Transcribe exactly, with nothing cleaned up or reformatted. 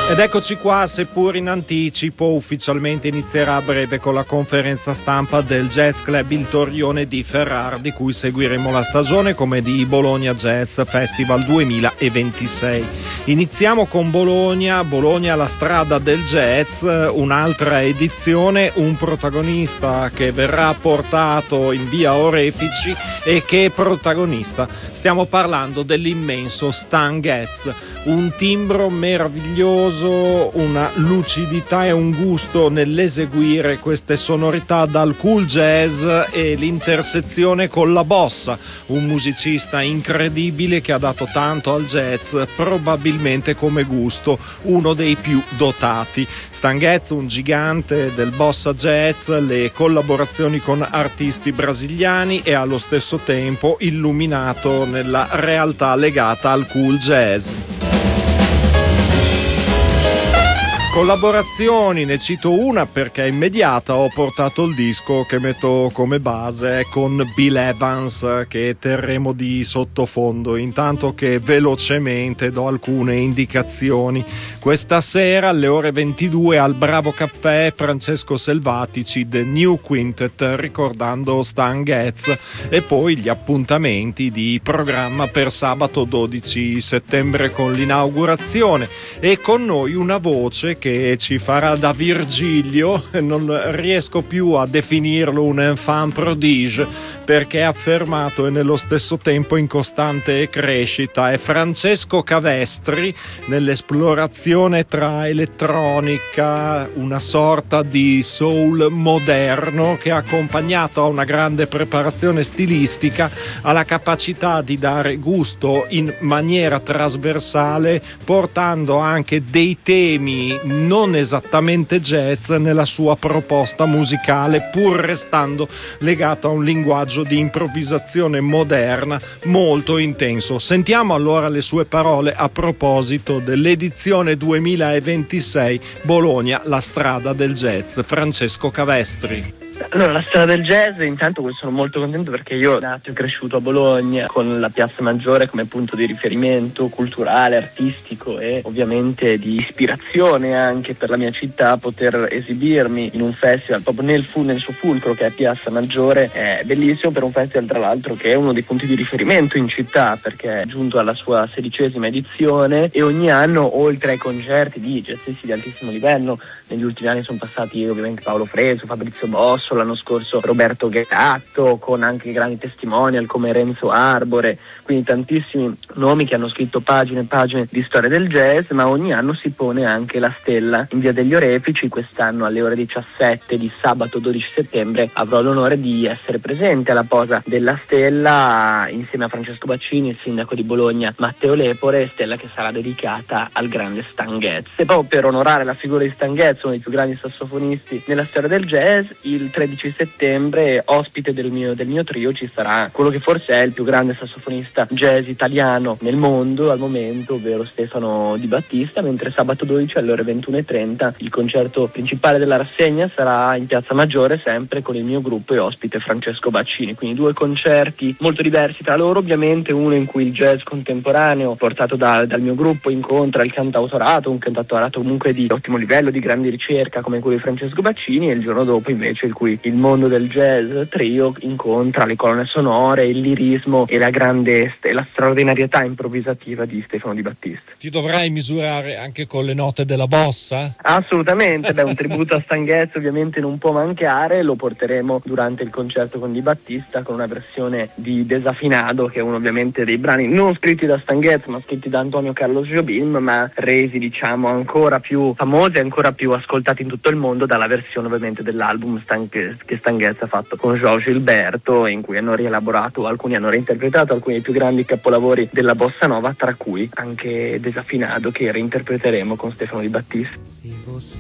Ed eccoci qua, seppur in anticipo, ufficialmente inizierà a breve con la conferenza stampa del Jazz Club Il Torrione di Ferrara, di cui seguiremo la stagione come di Bologna Jazz Festival duemilaventisei. Iniziamo con Bologna, Bologna la strada del jazz, un'altra edizione, un protagonista che verrà portato in via Orefici e che è protagonista. Stiamo parlando dell'immenso Stan Getz, un timbro meraviglioso, una lucidità e un gusto nell'eseguire queste sonorità dal cool jazz e l'intersezione con la bossa, un musicista incredibile che ha dato tanto al jazz, probabilmente come gusto uno dei più dotati. Stan Getz, un gigante del bossa jazz, le collaborazioni con artisti brasiliani e allo stesso tempo illuminato nella realtà legata al cool jazz. Collaborazioni, ne cito una perché è immediata, ho portato il disco che metto come base con Bill Evans, che terremo di sottofondo, intanto che velocemente do alcune indicazioni. Questa sera alle ore ventidue al Bravo Caffè Francesco Selvatici, The New Quintet, ricordando Stan Getz, e poi gli appuntamenti di programma per sabato dodici settembre con l'inaugurazione, e con noi una voce che che ci farà da Virgilio, non riesco più a definirlo un enfant prodige perché è affermato e nello stesso tempo in costante crescita. È Francesco Cavestri nell'esplorazione tra elettronica, una sorta di soul moderno che, accompagnato a una grande preparazione stilistica, ha la capacità di dare gusto in maniera trasversale, portando anche dei temi non esattamente jazz nella sua proposta musicale, pur restando legato a un linguaggio di improvvisazione moderna molto intenso. Sentiamo allora le sue parole a proposito dell'edizione duemilaventisei Bologna, la strada del jazz. Francesco Cavestri. Allora, la strada del jazz, intanto sono molto contento perché io nato e cresciuto a Bologna con la Piazza Maggiore come punto di riferimento culturale, artistico e ovviamente di ispirazione anche per la mia città. Poter esibirmi in un festival proprio nel, fu- nel suo fulcro, che è Piazza Maggiore, è bellissimo, per un festival tra l'altro che è uno dei punti di riferimento in città perché è giunto alla sua sedicesima edizione, e ogni anno, oltre ai concerti di jazzisti di altissimo livello, negli ultimi anni sono passati ovviamente Paolo Fresu, Fabrizio Bosso, l'anno scorso Roberto Ghetto, con anche grandi testimonial come Renzo Arbore, quindi tantissimi nomi che hanno scritto pagine e pagine di storia del jazz. Ma ogni anno si pone anche la stella in via degli Orefici. Quest'anno alle ore diciassette di sabato dodici settembre avrò l'onore di essere presente alla posa della stella insieme a Francesco Baccini, il sindaco di Bologna Matteo Lepore, stella che sarà dedicata al grande Stan Getz. E proprio per onorare la figura di Stan Getz, uno dei più grandi sassofonisti nella storia del jazz, il tredici settembre ospite del mio, del mio trio ci sarà quello che forse è il più grande sassofonista jazz italiano nel mondo al momento, ovvero Stefano Di Battista, mentre sabato dodici alle ore ventuno e trenta il concerto principale della rassegna sarà in Piazza Maggiore, sempre con il mio gruppo e ospite Francesco Baccini. Quindi due concerti molto diversi tra loro, ovviamente uno in cui il jazz contemporaneo portato da, dal mio gruppo incontra il cantautorato, un cantautorato comunque di ottimo livello, di grande ricerca come quello di Francesco Baccini, e il giorno dopo invece il cui il mondo del jazz trio incontra le colonne sonore, il lirismo e la grande e la straordinarietà improvvisativa di Stefano Di Battista. Ti dovrai misurare anche con le note della bossa? Assolutamente, beh, un tributo a Stan Getz ovviamente non può mancare, lo porteremo durante il concerto con Di Battista con una versione di Desafinado, che è uno ovviamente dei brani non scritti da Stan Getz ma scritti da Antonio Carlos Jobim, ma resi diciamo ancora più famosi e ancora più ascoltati in tutto il mondo dalla versione ovviamente dell'album Stan, che Stan Getz ha fatto con João Gilberto, in cui hanno rielaborato, alcuni hanno reinterpretato alcuni dei più grandi capolavori della bossa nova, tra cui anche Desafinado, che reinterpreteremo con Stefano Di Battista.